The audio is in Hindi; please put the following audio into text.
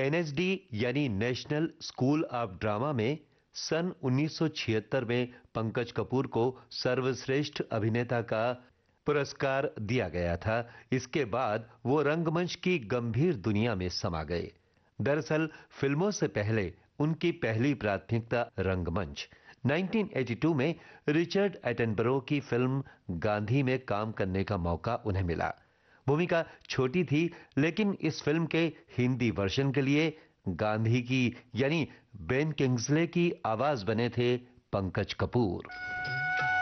एनएसडी यानी नेशनल स्कूल ऑफ ड्रामा में सन 1976 में पंकज कपूर को सर्वश्रेष्ठ अभिनेता का पुरस्कार दिया गया था। इसके बाद वो रंगमंच की गंभीर दुनिया में समा गए। दरअसल फिल्मों से पहले उनकी पहली प्राथमिकता रंगमंच। 1982 में रिचर्ड एटनबरो की फिल्म गांधी में काम करने का मौका उन्हें मिला। भूमिका छोटी थी, लेकिन इस फिल्म के हिंदी वर्जन के लिए गांधी की यानी बेन किंग्सले की आवाज बने थे पंकज कपूर।